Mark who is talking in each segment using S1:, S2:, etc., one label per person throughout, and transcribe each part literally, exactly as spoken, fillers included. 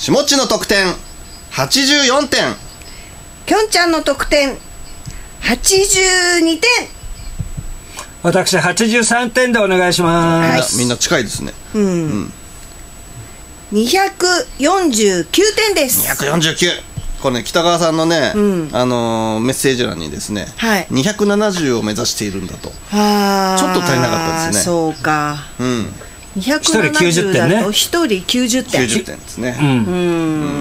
S1: しもっちの得点はちじゅうよんてん、
S2: きょんちゃんの得点はちじゅうにてん、
S3: 私はちじゅうさんてんでお願いします。
S1: はい、みんな近いですね。
S2: うん、うん、にひゃくよんじゅうきゅうてんです。
S1: にひゃくよんじゅうきゅう、これね、北川さんのね、うん、あのー、メッセージ欄にですね、はい、にひゃくななじゅうを目指しているんだと。あ、ちょっと足りなかったですね。
S2: そうか、うん、にひゃくななじゅうだとひとりきゅうじゅってん、
S1: きゅうじゅってんですね。
S2: うん、うん、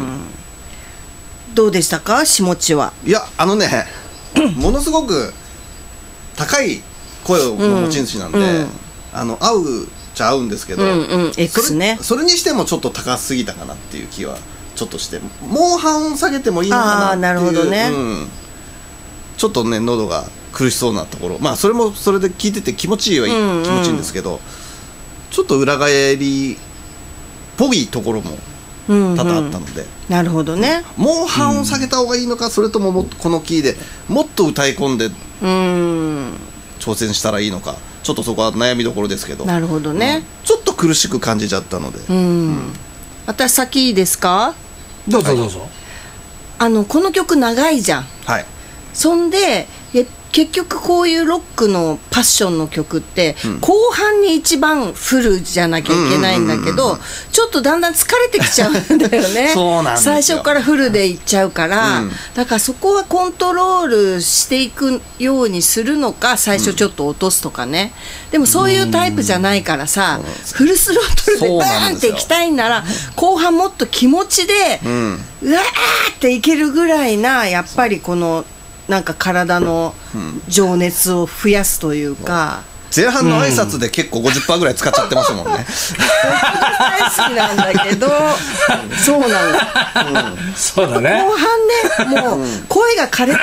S2: どうでしたか、しもちは。
S1: いや、あのねものすごく高い声の持ち主なんで、うんうん、あの合うじゃ合うんですけど、うんうん、
S2: X ね、
S1: それ、それにしてもちょっと高すぎたかなっていう気はちょっとして、もう半音下げてもいいのかなっていう。あ、なるほどね、うん、ちょっとね喉が苦しそうなところ、まあそれもそれで聞いてて気持ちいいはいい、うんうん、気持ちいいんですけど、ちょっと裏返りっぽいところも多々あったので、うんうん、
S2: なるほどね、
S1: もう半音下げた方がいいのか、それとももこのキーでもっと歌い込んで挑戦したらいいのか、ちょっとそこは悩みどころですけど。
S2: なるほどね、
S1: うん、ちょっと苦しく感じちゃったので、うん、うん、
S2: 私先いいですか。
S3: どうぞどうぞ。
S2: あのこの曲長いじゃん。
S1: はい。
S2: そんで結局こういうロックのパッションの曲って、うん、後半に一番フルじゃなきゃいけないんだけど、ちょっとだんだん疲れてきちゃうんだよね。
S1: そうなんですよ。
S2: 最初からフルでいっちゃうから、うん、だからそこはコントロールしていくようにするのか、最初ちょっと落とすとかね、うん、でもそういうタイプじゃないからさ、フルスロットルでバーンっていきたいんなら後半もっと気持ちで、うん、うわーっていけるぐらいな、やっぱりこのなんか体の情熱を増やすというか、
S1: 前半の挨拶で結構 ごじゅっパーセント ぐらい使っちゃってますもんね。
S2: 大好きなんだけど、そうなの、うん、
S3: そうだね。
S2: 後半ね、もう声が枯れて